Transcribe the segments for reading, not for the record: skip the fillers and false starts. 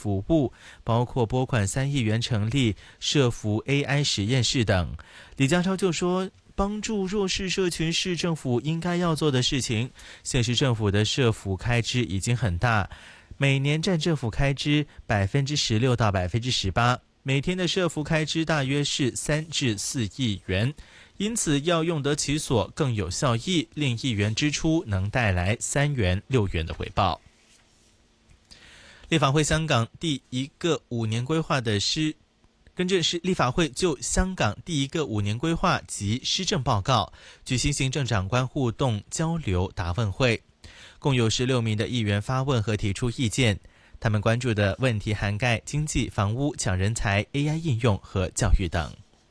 服务，包括拨款3亿元成立社福 AI 实验室等。李家超就说，帮助弱势社群是政府应该要做的事情。现时政府的社福开支已经很大，每年占政府开支16%到18%，每天的社福开支大约是3至4亿元。因此要用得其所，更有效益，令1元支出能带来3元、6元的回报。立法会香港第一个5年规划的跟着是立法会就香港第一个5年规划及施政报告举行行政长官互动交流答问会，共有16名的议员发问和提出意见。他们关注的问题涵盖经济、房屋、抢人才、AI 应用和教育等。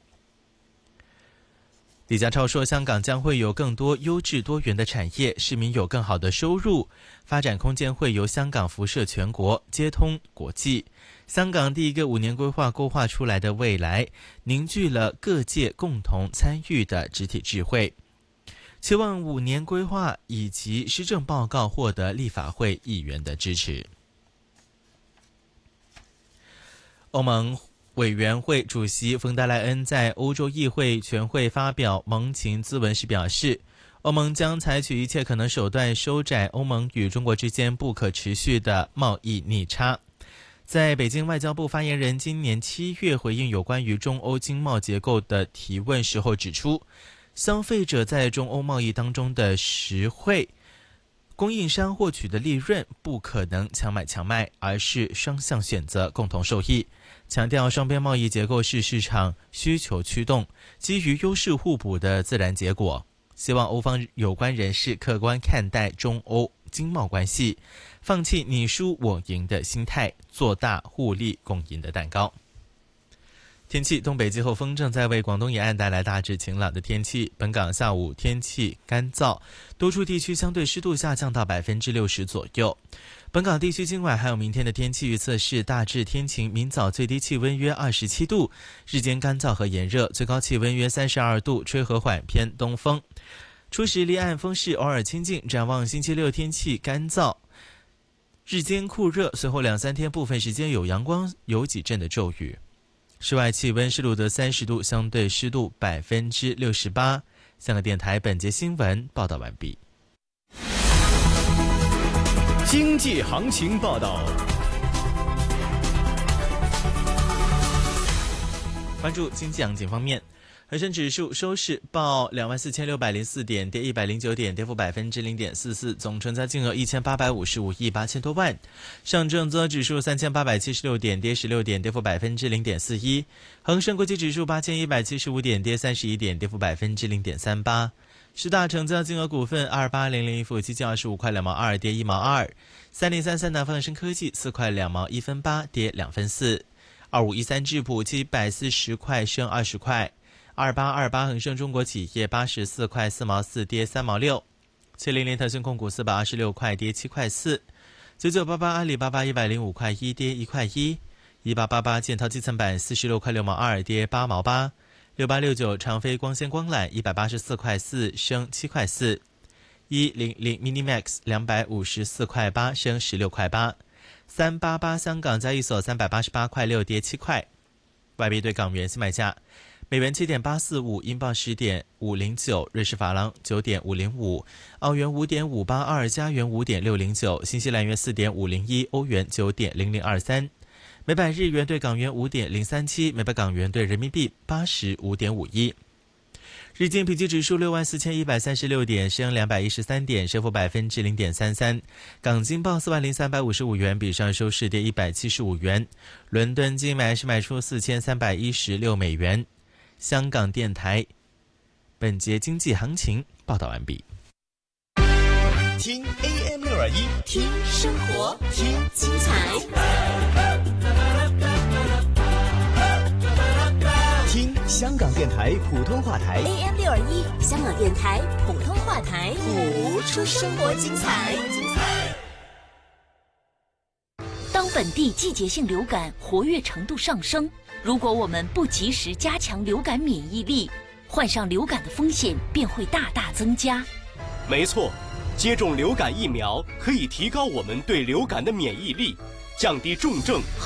李家超说，香港将会有更多优质多元的产业，市民有更好的收入，发展空间会由香港辐射全国，接通国际。香港第一个5年规划勾画出来的未来，凝聚了各界共同参与的集体智慧，期望5年规划以及施政报告获得立法会议员的支持。欧盟委员会主席冯德莱恩在欧洲议会全会发表盟情咨文时表示，欧盟将采取一切可能手段收窄欧盟与中国之间不可持续的贸易逆差。在北京外交部发言人今年7月回应有关于中欧经贸结构的提问时候指出，消费者在中欧贸易当中的实惠，供应商获取的利润不可能强买强卖，而是双向选择，共同受益。强调双边贸易结构是市场需求驱动，基于优势互补的自然结果。希望欧方有关人士客观看待中欧经贸关系，放弃你输我赢的心态，做大互利共赢的蛋糕。天气，东北季候风正在为广东沿岸带来大致晴朗的天气。本港下午天气干燥，多处地区相对湿度下降到60%左右。本港地区今晚还有明天的天气预测是大致天晴，明早最低气温约27度，日间干燥和炎热，最高气温约32度，吹和缓偏东风。初时离岸风势偶尔清劲，展望星期六天气干燥，日间酷热，随后2-3天部分时间有阳光，有几阵的骤雨。室外气温是录得30度，相对湿度68%。香港电台本节新闻报道完毕。 经济行情报道， 关注经济行情方面，恒生指数收市报24,604点，跌109点，跌幅0.44%，总成交金额1855亿8千多万。上证综合指数3876点，跌16点，跌幅0.41%。恒生国际指数8175点，跌31点，跌幅0.38%。十大成交金额股份2800一富基金25块2毛2，跌1毛2。3033南方恒生科技4块2毛1分8，跌2分4。2513智普740块升20块。2828恒生中国企业84块4毛4，跌3毛6。700腾讯控股426块，跌7块4。9988阿里巴巴105块1，跌1块1。1888建滔基层板46块6毛2，跌8毛8。6869长飞光纤光缆184块4，升7块4。100 Minimax 254块8，升16块8。388香港交易所388块6，跌7块。外币对港元新买价：美元7.845，英镑10.509，瑞士法郎9.505，澳元5.582，加元5.609，新西兰元4.501，欧元9.0023。每百日元对港元5.037，每百港元对人民币85.51。日经平均指数64,136点，升213点，升幅0.33%。港金报40355元，比上收市跌175元。伦敦金买是卖出4316美元。香港电台本节经济行情报道完毕。 听 AM621， 听生活，听精彩， 听香港电台普通话台 AM621，香港电台普通话台，谱出生活精彩。 当本地季节性流感活跃程度上升，如果我们不及时加强流感免疫力，患上流感的风险便会大大增加。 没错，接种流感疫苗可以提高我们对流感的免疫力，降低重症